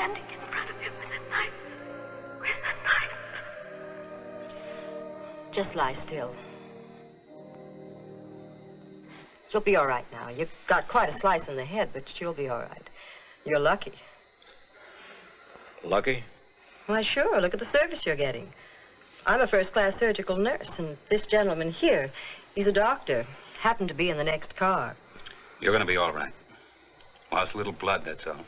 standing in front of him with a knife. With a knife. Just lie still. You'll be all right now. You've got quite a slice in the head, but you'll be all right. You're lucky. Lucky? Why, sure. Look at the service you're getting. I'm a first-class surgical nurse, and this gentleman here, he's a doctor. Happened to be in the next car. You're going to be all right. Lost a little blood, that's all.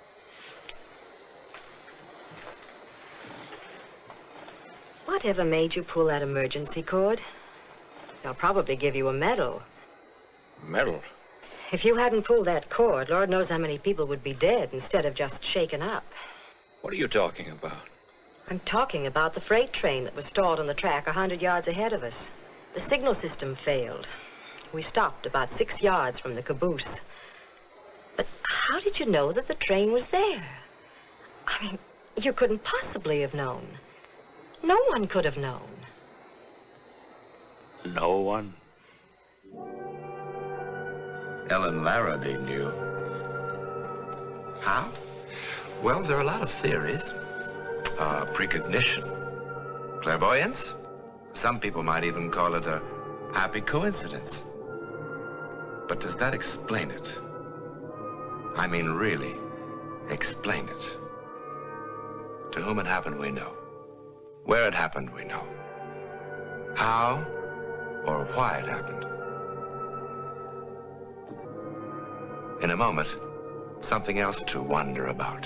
Whatever made you pull that emergency cord? They'll probably give you a medal. Medal? If you hadn't pulled that cord, Lord knows how many people would be dead instead of just shaken up. What are you talking about? I'm talking about the freight train that was stalled on the track 100 yards ahead of us. The signal system failed. We stopped about 6 yards from the caboose. But how did you know that the train was there? I mean, you couldn't possibly have known. No one could have known. No one? Ellen Larrabee knew. How? Well, there are a lot of theories. Precognition, clairvoyance. Some people might even call it a happy coincidence. But does that explain it? I mean, really, explain it. To whom it happened, we know. Where it happened, we know. How or why it happened. In a moment, something else to wonder about.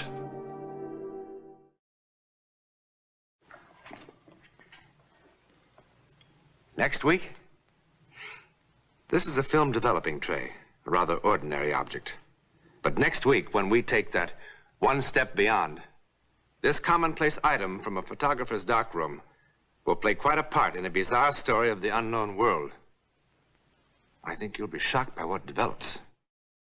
Next week? This is a film developing tray, a rather ordinary object. But next week, when we take that one step beyond, this commonplace item from a photographer's darkroom will play quite a part in a bizarre story of the unknown world. I think you'll be shocked by what develops.